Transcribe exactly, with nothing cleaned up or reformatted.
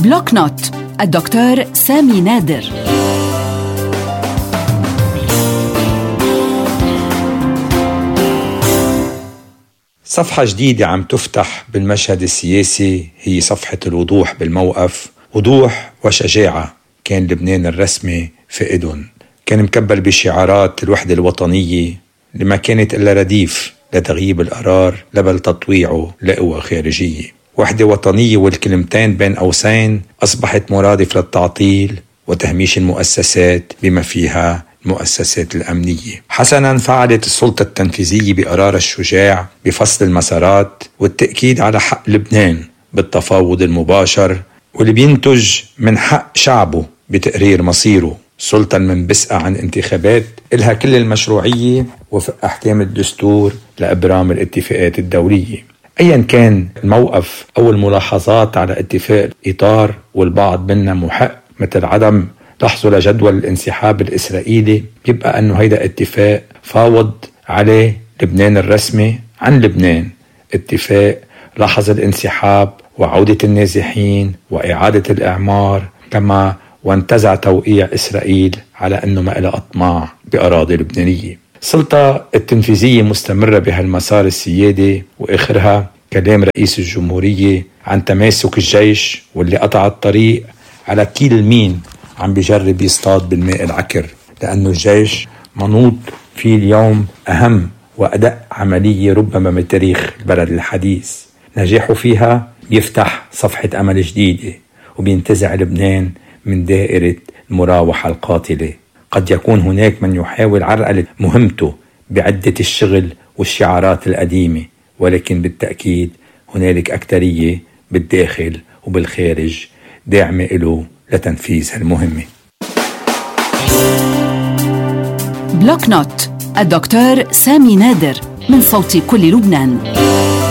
بلوك نوت الدكتور سامي نادر. صفحة جديدة عم تفتح بالمشهد السياسي، هي صفحة الوضوح بالموقف. وضوح وشجاعة كان لبنان الرسمي فقدن، كان مكبل بشعارات الوحدة الوطنية اللي ما كانت إلا رديف لتغييب القرار لبل تطويعه لقوى خارجية. وحدة وطنية والكلمتين بين قوسين أصبحت مرادف للتعطيل وتهميش المؤسسات بما فيها المؤسسات الأمنية. حسناً فعلت السلطة التنفيذية بقرار الشجاع بفصل المسارات والتأكيد على حق لبنان بالتفاوض المباشر واللي بينتج من حق شعبه بتقرير مصيره. سلطة المنبثقة عن انتخابات إلها كل المشروعية وفق أحكام الدستور لإبرام الاتفاقات الدولية. أيا كان الموقف أو الملاحظات على اتفاق الإطار، والبعض منا محق مثل عدم لحظه لجدول الانسحاب الإسرائيلي، يبقى أنه هيدا اتفاق فاوض عليه لبنان الرسمي عن لبنان، اتفاق لحظ الانسحاب وعودة النازحين وإعادة الإعمار، كما وانتزع توقيع إسرائيل على أنه ما إلى أطماع بأراضي لبنانية. السلطة التنفيذية مستمرة بهالمسار السيادي، وآخرها كلام رئيس الجمهورية عن تماسك الجيش واللي قطع الطريق على كيل مين عم بيجرب يصطاد بالماء العكر، لأنه الجيش منوط فيه اليوم أهم وأدق عملية ربما من تاريخ البلد الحديث. نجاحه فيها يفتح صفحة أمل جديدة وبينتزع لبنان من دائرة المراوحة القاتلة. قد يكون هناك من يحاول عرقلة مهمته بعدة الشغل والشعارات القديمة، ولكن بالتأكيد هنالك أكترية بالداخل وبالخارج داعمة له لتنفيذ المهمة. بلوك نوت الدكتور سامي نادر، من صوت كل لبنان.